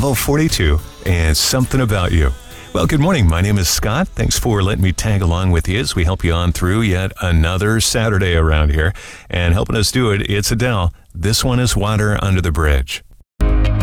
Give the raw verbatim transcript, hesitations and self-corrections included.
Level forty-two, and Something About You. Well, good morning. My name is Scott. Thanks for letting me tag along with you as we help you on through yet another Saturday around here. And helping us do it, it's Adele. This one is Water Under the Bridge.